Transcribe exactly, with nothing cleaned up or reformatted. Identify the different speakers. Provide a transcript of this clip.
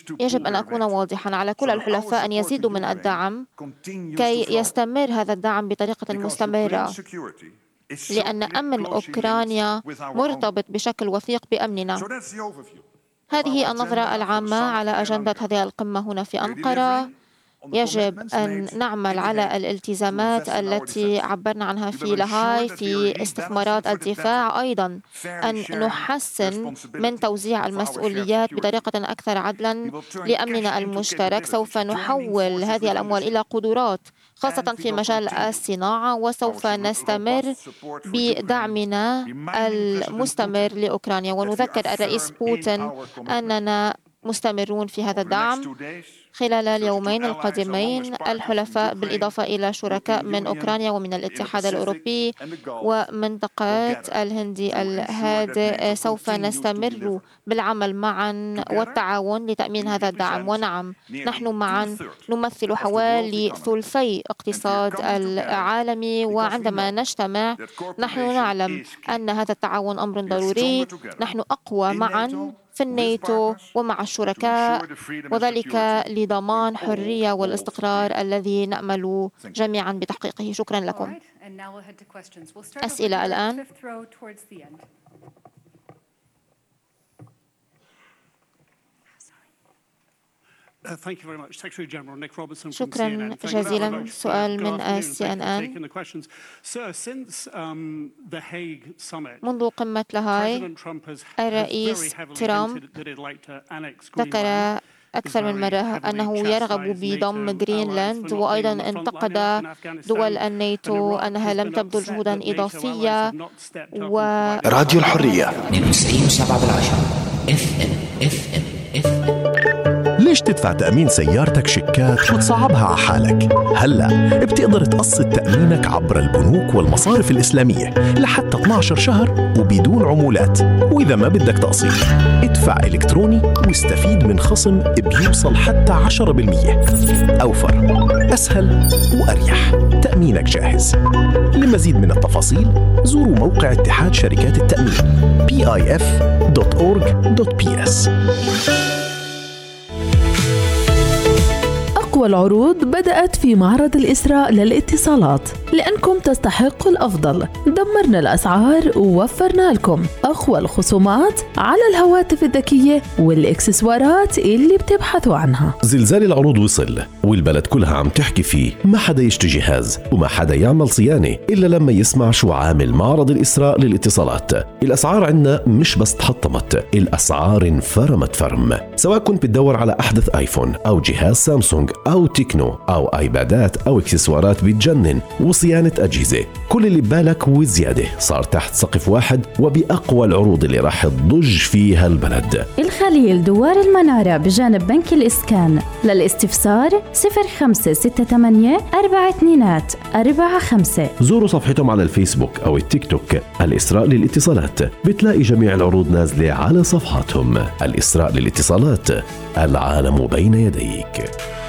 Speaker 1: يجب أن أكون واضحا، على كل الحلفاء أن يزيدوا من الدعم كي يستمر هذا الدعم بطريقة مستمرة، لأن أمن أوكرانيا مرتبط بشكل وثيق بأمننا. هذه النظرة العامة على أجندة هذه القمة هنا في أنقرة. يجب أن نعمل على الالتزامات التي عبرنا عنها في لاهاي في استثمارات الدفاع، أيضا أن نحسن من توزيع المسؤوليات بطريقة أكثر عدلا لأمننا المشترك. سوف نحول هذه الأموال إلى قدرات خاصة في مجال الصناعة، وسوف نستمر بدعمنا المستمر لأوكرانيا، ونذكر الرئيس بوتين أننا مستمرون في هذا الدعم. خلال اليومين القادمين الحلفاء بالإضافة إلى شركاء من أوكرانيا ومن الاتحاد الأوروبي ومنطقة الهندي الهادئ سوف نستمر بالعمل معا والتعاون لتأمين هذا الدعم. ونعم، نحن معا نمثل حوالي ثلثي اقتصاد العالمي، وعندما نجتمع نحن نعلم أن هذا التعاون أمر ضروري. نحن أقوى معا في الناتو ومع الشركاء، وذلك لضمان حرية والاستقرار الذي نأمل جميعا بتحقيقه. شكرا لكم. أسئلة الآن. شكرا جزيلا. سؤال من السي إن إن. منذ قمة لاهاي الرئيس ترامب ذكر أكثر من مرة أنه يرغب بضم جرينلاند، وأيضا انتقد دول الناتو أنها لم تبذل جهودا إضافية. و
Speaker 2: راديو الحرية
Speaker 3: تسعين وسبعة بالعشرة اف ام اف ام اف ام.
Speaker 2: ليش تدفع تأمين سيارتك شيكات وتصعبها على حالك؟ هلأ بتقدر تقسط تأمينك عبر البنوك والمصارف الإسلامية لحتى اثني عشر شهر وبدون عمولات. وإذا ما بدك تقسيط ادفع إلكتروني واستفيد من خصم بيوصل حتى عشرة بالمئة. أوفر، أسهل وأريح. تأمينك جاهز. لمزيد من التفاصيل زوروا موقع اتحاد شركات التأمين بي آي إف دوت أورج دوت بي إس.
Speaker 4: أقوى العروض بدأت في معرض الإسراء للاتصالات، لأنكم تستحقوا الأفضل. دمرنا الأسعار ووفرنا لكم أقوى الخصومات على الهواتف الذكية والإكسسوارات اللي بتبحثوا عنها.
Speaker 5: زلزال العروض وصل والبلد كلها عم تحكي فيه. ما حدا يشتري جهاز وما حدا يعمل صيانة إلا لما يسمع شو عامل معرض الإسراء للاتصالات. الأسعار عنا مش بس تحطمت، الأسعار انفرمت فرم. سواء كنت بتدور على أحدث آيفون أو جهاز سامسونج أو تكنو أو آيبادات أو إكسسوارات بتجنن وصيانة أجهزة، كل اللي ببالك وزيادة صار تحت سقف واحد وبأقوى العروض اللي راح تضج فيها البلد.
Speaker 6: الخليل دوار المنارة بجانب بنك الإسكان. للاستفسار صفر خمسة ستة ثمانية أربعة اثنين أربعة خمسة.
Speaker 5: زوروا صفحتهم على الفيسبوك أو التيك توك الإسراء للاتصالات، بتلاقي جميع العروض نازلة على صفحاتهم. الإسراء للاتصالات، العالم بين يديك.